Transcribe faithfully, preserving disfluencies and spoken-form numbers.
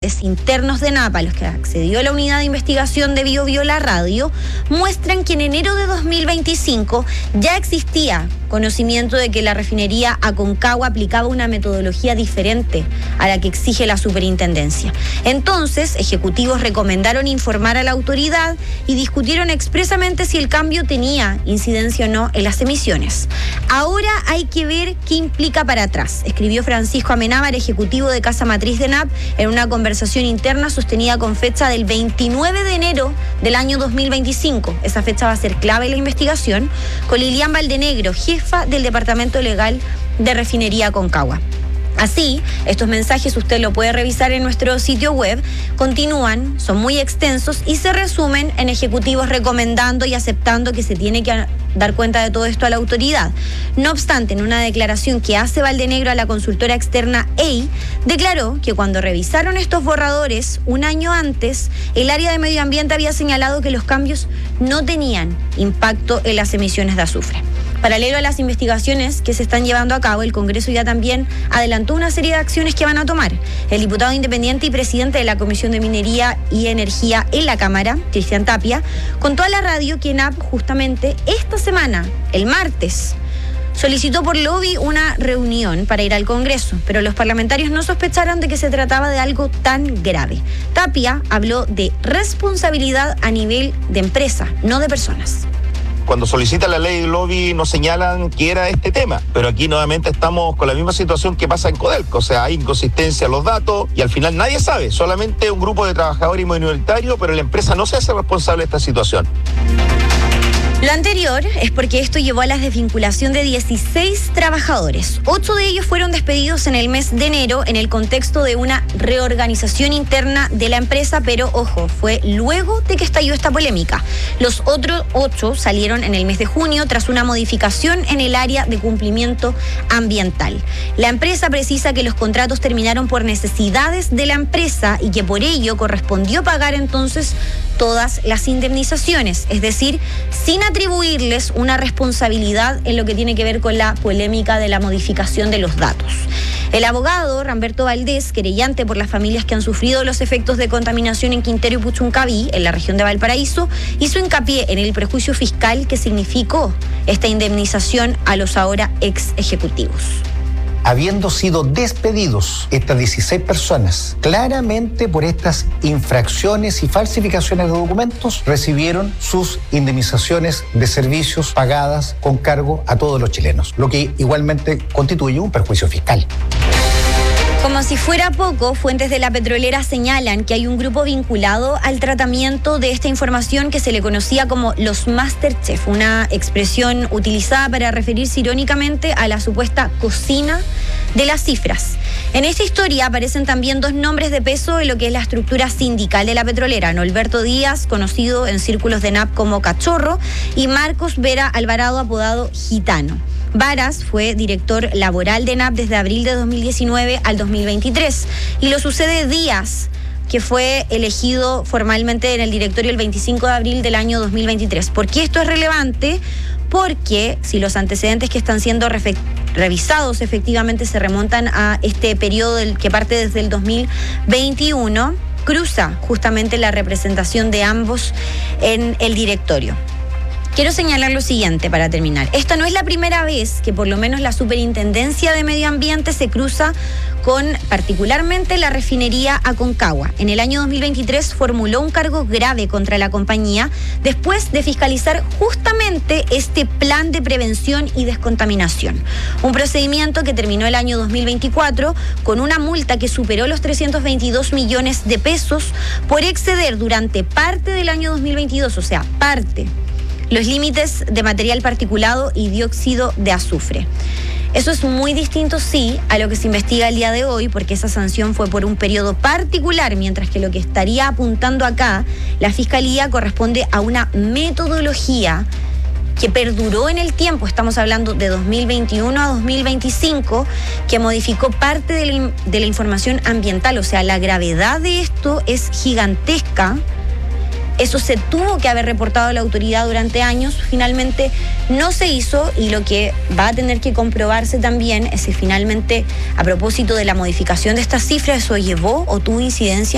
expedientes internos de NAP a los que accedió la unidad de investigación de Bio Bio La Radio muestran que en enero de dos mil veinticinco ya existía conocimiento de que la refinería Aconcagua aplicaba una metodología diferente a la que exige la superintendencia. Entonces, ejecutivos recomendaron informar a la autoridad y discutieron expresamente si el cambio tenía incidencia o no en las emisiones. Ahora hay que ver qué implica para atrás, escribió Francisco Amenábar, ejecutivo de Casa Matriz de NAP, en una conversación interna sostenida con fecha del veintinueve de enero del año dos mil veinticinco. Esa fecha va a ser clave en la investigación, con Lilian Valdenegro, jefa del Departamento Legal de Refinería Aconcagua. Así, estos mensajes usted lo puede revisar en nuestro sitio web, continúan, son muy extensos y se resumen en ejecutivos recomendando y aceptando que se tiene que dar cuenta de todo esto a la autoridad. No obstante, en una declaración que hace Valdenegro a la consultora externa E I, declaró que cuando revisaron estos borradores un año antes, el área de medio ambiente había señalado que los cambios no tenían impacto en las emisiones de azufre. Paralelo a las investigaciones que se están llevando a cabo, el Congreso ya también adelantó una serie de acciones que van a tomar. El diputado independiente y presidente de la Comisión de Minería y Energía en la Cámara, Cristian Tapia, contó a la radio que NAP justamente esta semana, el martes, solicitó por lobby una reunión para ir al Congreso, pero los parlamentarios no sospecharon de que se trataba de algo tan grave. Tapia habló de responsabilidad a nivel de empresa, no de personas. Cuando solicita la ley de lobby nos señalan que era este tema, pero aquí nuevamente estamos con la misma situación que pasa en Codelco, o sea, hay inconsistencia en los datos y al final nadie sabe, solamente un grupo de trabajadores y minoritarios, pero la empresa no se hace responsable de esta situación. Lo anterior es porque esto llevó a la desvinculación de dieciséis trabajadores. Ocho de ellos fueron despedidos en el mes de enero en el contexto de una reorganización interna de la empresa, pero ojo, fue luego de que estalló esta polémica. Los otros ocho salieron en el mes de junio tras una modificación en el área de cumplimiento ambiental. La empresa precisa que los contratos terminaron por necesidades de la empresa y que por ello correspondió pagar entonces todas las indemnizaciones, es decir, sin atribuirles una responsabilidad en lo que tiene que ver con la polémica de la modificación de los datos. El abogado Ramberto Valdés, querellante por las familias que han sufrido los efectos de contaminación en Quintero y Puchuncaví, en la región de Valparaíso, hizo hincapié en el prejuicio fiscal que significó esta indemnización a los ahora ex ejecutivos. Habiendo sido despedidos estas dieciséis personas, claramente por estas infracciones y falsificaciones de documentos, recibieron sus indemnizaciones de servicios pagadas con cargo a todos los chilenos, lo que igualmente constituye un perjuicio fiscal. Como si fuera poco, fuentes de la petrolera señalan que hay un grupo vinculado al tratamiento de esta información que se le conocía como los Masterchef, una expresión utilizada para referirse irónicamente a la supuesta cocina de las cifras. En esta historia aparecen también dos nombres de peso en lo que es la estructura sindical de la petrolera: Norberto Díaz, conocido en círculos de NAP como Cachorro, y Marcos Vera Alvarado, apodado Gitano. Varas fue director laboral de NAP desde abril de dos mil diecinueve al dos mil veintitrés y lo sucede Díaz, que fue elegido formalmente en el directorio el veinticinco de abril del año dos mil veintitrés. ¿Por qué esto es relevante? Porque si los antecedentes que están siendo refe- revisados efectivamente se remontan a este periodo del, que parte desde el dos mil veintiuno, cruza justamente la representación de ambos en el directorio. Quiero señalar lo siguiente para terminar. Esta no es la primera vez que por lo menos la Superintendencia de Medio Ambiente se cruza con particularmente la refinería Aconcagua. En el año dos mil veintitrés formuló un cargo grave contra la compañía después de fiscalizar justamente este plan de prevención y descontaminación. Un procedimiento que terminó el año dos mil veinticuatro con una multa que superó los trescientos veintidós millones de pesos por exceder durante parte del año dos mil veintidós, o sea, parte, los límites de material particulado y dióxido de azufre. Eso es muy distinto, sí, a lo que se investiga el día de hoy, porque esa sanción fue por un periodo particular, mientras que lo que estaría apuntando acá la Fiscalía corresponde a una metodología que perduró en el tiempo. Estamos hablando de dos mil veintiuno a dos mil veinticinco, que modificó parte de la, de la información ambiental. O sea, la gravedad de esto es gigantesca. Eso se tuvo que haber reportado a la autoridad durante años, finalmente no se hizo, y lo que va a tener que comprobarse también es si finalmente, a propósito de la modificación de estas cifras, eso llevó o tuvo incidencia